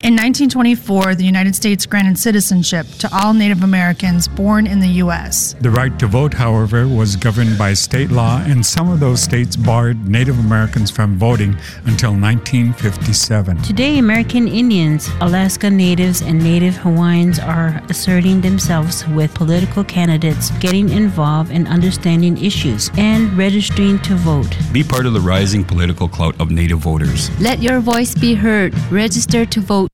In 1924, the United States granted citizenship to all Native Americans born in the U.S. The right to vote, however, was governed by state law, and some of those states barred Native Americans from voting until 1957. Today, American Indians, Alaska Natives, and Native Hawaiians are asserting themselves with political candidates, getting involved in understanding issues, and registering to vote. Be part of the rising political clout of Native voters. Let your voice be heard. Register to vote